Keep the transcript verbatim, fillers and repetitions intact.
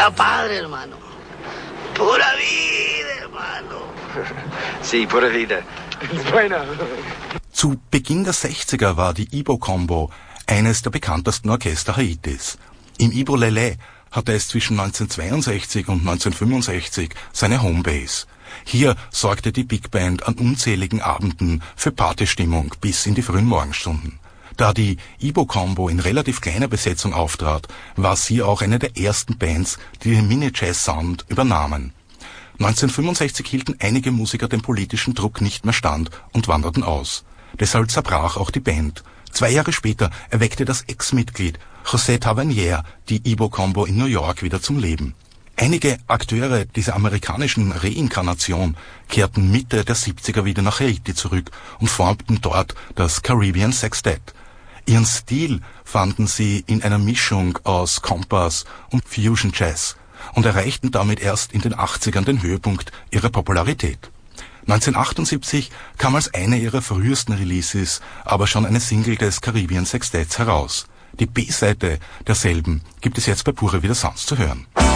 Está padre, hermano. Pura vida, hermano. Sí, pura vida. Bueno. Zu Beginn der sechziger war die Ibo Combo eines der bekanntesten Orchester Haitis. Im Ibo Lele hatte es zwischen neunzehnhundertzweiundsechzig und neunzehnhundertfünfundsechzig seine Homebase. Hier sorgte die Big Band an unzähligen Abenden für Partystimmung bis in die frühen Morgenstunden. Da die Ibo Combo in relativ kleiner Besetzung auftrat, war sie auch eine der ersten Bands, die den Mini-Jazz-Sound übernahmen. neunzehnhundertfünfundsechzig hielten einige Musiker dem politischen Druck nicht mehr stand und wanderten aus. Deshalb zerbrach auch die Band. Zwei Jahre später erweckte das Ex-Mitglied José Tavernier die Ibo Combo in New York wieder zum Leben. Einige Akteure dieser amerikanischen Reinkarnation kehrten Mitte der siebziger wieder nach Haiti zurück und formten dort das Caribbean Sextet. Ihren Stil fanden sie in einer Mischung aus Kompass und Fusion Jazz und erreichten damit erst in den achtzigern den Höhepunkt ihrer Popularität. neunzehnhundertachtundsiebzig kam als eine ihrer frühesten Releases aber schon eine Single des Caribbean Sextets heraus. Die B-Seite derselben gibt es jetzt bei Pure Wieder Sounds zu hören.